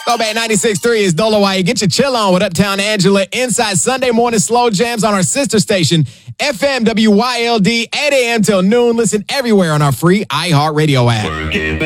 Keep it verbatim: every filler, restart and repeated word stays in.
Throwback ninety-six point three is Dolo White. Get your chill on with Uptown Angela inside Sunday morning slow jams on our sister station, F M W Y L D, eight a.m. till noon. Listen everywhere on our free iHeartRadio app.